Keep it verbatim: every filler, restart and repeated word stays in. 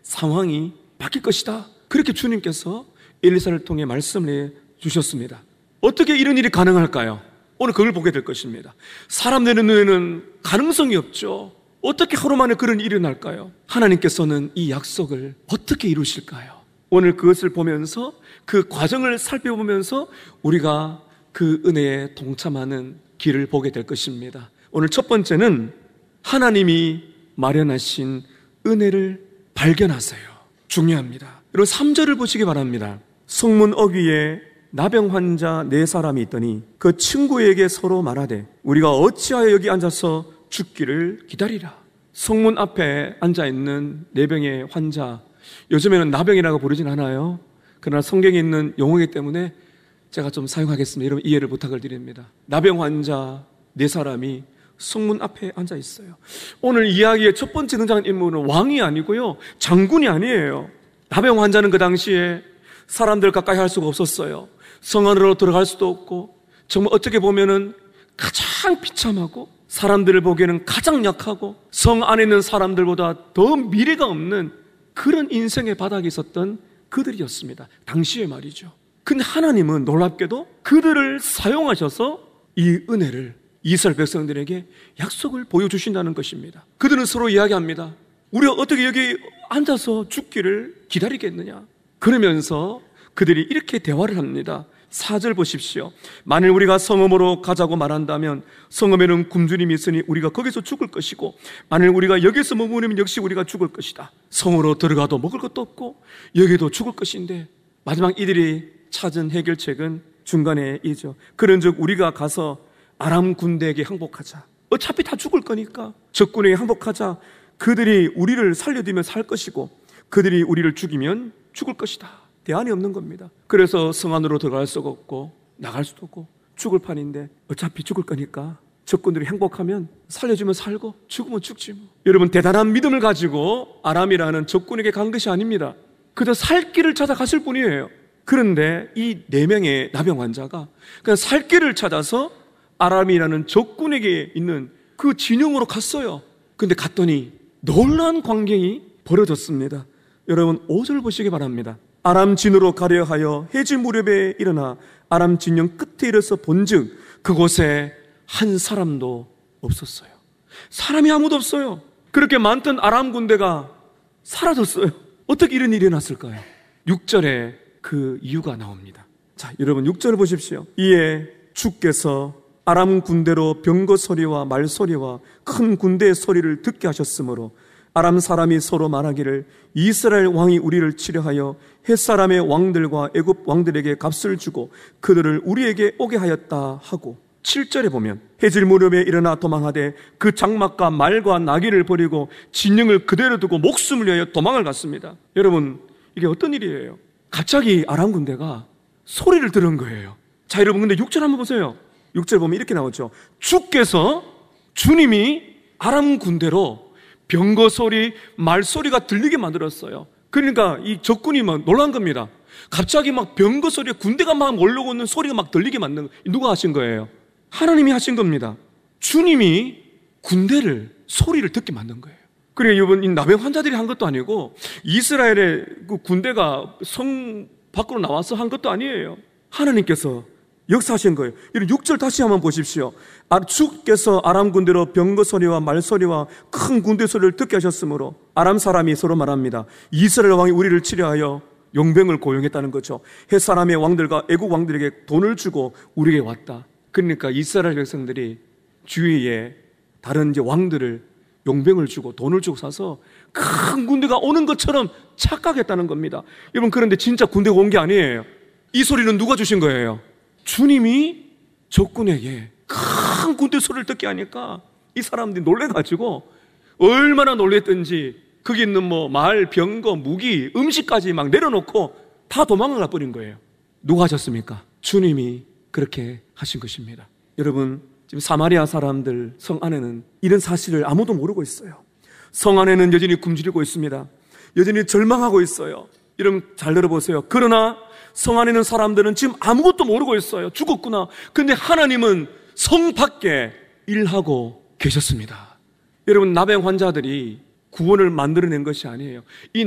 상황이 바뀔 것이다. 그렇게 주님께서 엘리사를 통해 말씀을 해 주셨습니다. 어떻게 이런 일이 가능할까요? 오늘 그걸 보게 될 것입니다. 사람들의 눈에는 가능성이 없죠. 어떻게 하루 만에 그런 일이 일어날까요? 하나님께서는 이 약속을 어떻게 이루실까요? 오늘 그것을 보면서 그 과정을 살펴보면서 우리가 그 은혜에 동참하는 길을 보게 될 것입니다. 오늘 첫 번째는 하나님이 마련하신 은혜를 발견하세요. 중요합니다. 여러분 삼 절을 보시기 바랍니다. 성문 어귀에 나병 환자 네 사람이 있더니 그 친구에게 서로 말하되 우리가 어찌하여 여기 앉아서 죽기를 기다리라. 성문 앞에 앉아있는 네 병의 환자, 요즘에는 나병이라고 부르진 않아요. 그러나 성경에 있는 용어이기 때문에 제가 좀 사용하겠습니다. 여러분 이해를 부탁을 드립니다. 나병 환자 네 사람이 성문 앞에 앉아 있어요. 오늘 이야기의 첫 번째 등장한 인물은 왕이 아니고요, 장군이 아니에요. 나병 환자는 그 당시에 사람들 가까이 할 수가 없었어요. 성 안으로 들어갈 수도 없고, 정말 어떻게 보면은 가장 비참하고 사람들을 보기에는 가장 약하고 성 안에 있는 사람들보다 더 미래가 없는 그런 인생의 바닥에 있었던 그들이었습니다. 당시에 말이죠. 근데 하나님은 놀랍게도 그들을 사용하셔서 이 은혜를 이스라엘 백성들에게 약속을 보여주신다는 것입니다. 그들은 서로 이야기합니다. 우리가 어떻게 여기 앉아서 죽기를 기다리겠느냐. 그러면서 그들이 이렇게 대화를 합니다. 사 절 보십시오. 만일 우리가 성읍으로 가자고 말한다면 성읍에는 굶주림이 있으니 우리가 거기서 죽을 것이고, 만일 우리가 여기서 머무르면 역시 우리가 죽을 것이다. 성으로 들어가도 먹을 것도 없고 여기도 죽을 것인데, 마지막 이들이 찾은 해결책은 중간에 이죠. 그런즉 우리가 가서 아람 군대에게 항복하자. 어차피 다 죽을 거니까 적군에게 항복하자. 그들이 우리를 살려두면 살 것이고 그들이 우리를 죽이면 죽을 것이다. 대안이 없는 겁니다. 그래서 성 안으로 들어갈 수가 없고 나갈 수도 없고 죽을 판인데 어차피 죽을 거니까 적군들이 행복하면 살려주면 살고 죽으면 죽지 뭐. 여러분, 대단한 믿음을 가지고 아람이라는 적군에게 간 것이 아닙니다. 그저 살 길을 찾아갔을 뿐이에요. 그런데 이 네 명의 나병 환자가 그냥 살 길을 찾아서 아람이라는 적군에게 있는 그 진영으로 갔어요. 근데 갔더니 놀라운 광경이 벌어졌습니다. 여러분 오 절 보시기 바랍니다. 아람 진으로 가려 하여 해질 무렵에 일어나 아람 진영 끝에 이르러서 본즉 그곳에 한 사람도 없었어요. 사람이 아무도 없어요. 그렇게 많던 아람 군대가 사라졌어요. 어떻게 이런 일이 일어났을까요? 육 절에 그 이유가 나옵니다. 자, 여러분 육 절을 보십시오. 이에 주께서 아람 군대로 병거 소리와 말 소리와 큰 군대의 소리를 듣게 하셨으므로 아람 사람이 서로 말하기를 이스라엘 왕이 우리를 치려하여 헷사람의 왕들과 애굽 왕들에게 값을 주고 그들을 우리에게 오게 하였다 하고, 칠 절에 보면 해질 무렵에 일어나 도망하되 그 장막과 말과 나귀를 버리고 진영을 그대로 두고 목숨을 위하여 도망을 갔습니다. 여러분 이게 어떤 일이에요? 갑자기 아람 군대가 소리를 들은 거예요. 자, 여러분 근데 육 절 한번 보세요. 육 절 보면 이렇게 나오죠. 주께서, 주님이 아람 군대로 병거 소리, 말 소리가 들리게 만들었어요. 그러니까 이 적군이 막 놀란 겁니다. 갑자기 막 병거 소리에 군대가 막 몰려오고 있는 소리가 막 들리게 만든 거. 누가 하신 거예요? 하나님이 하신 겁니다. 주님이 군대를, 소리를 듣게 만든 거예요. 그래, 여러분, 이 나병 환자들이 한 것도 아니고 이스라엘의 그 군대가 성 밖으로 나와서 한 것도 아니에요. 하나님께서 역사하신 거예요. 육 절 다시 한번 보십시오. 주께서 아람 군대로 병거 소리와 말 소리와 큰 군대 소리를 듣게 하셨으므로 아람 사람이 서로 말합니다. 이스라엘 왕이 우리를 치려하여 용병을 고용했다는 거죠. 헷 사람의 왕들과 애국 왕들에게 돈을 주고 우리에게 왔다. 그러니까 이스라엘 백성들이 주위에 다른 이제 왕들을 용병을 주고 돈을 주고 사서 큰 군대가 오는 것처럼 착각했다는 겁니다. 여러분, 그런데 진짜 군대가 온 게 아니에요. 이 소리는 누가 주신 거예요? 주님이 적군에게 큰 군대 소리를 듣게 하니까 이 사람들이 놀래가지고 얼마나 놀랬던지 거기 있는 뭐 말, 병거, 무기, 음식까지 막 내려놓고 다 도망을 가버린 거예요. 누가 하셨습니까? 주님이 그렇게 하신 것입니다. 여러분, 지금 사마리아 사람들 성 안에는 이런 사실을 아무도 모르고 있어요. 성 안에는 여전히 굶주리고 있습니다. 여전히 절망하고 있어요. 여러분 잘 들어보세요. 그러나 성 안에 있는 사람들은 지금 아무것도 모르고 있어요. 죽었구나. 근데 하나님은 성 밖에 일하고 계셨습니다. 여러분, 나병 환자들이 구원을 만들어낸 것이 아니에요. 이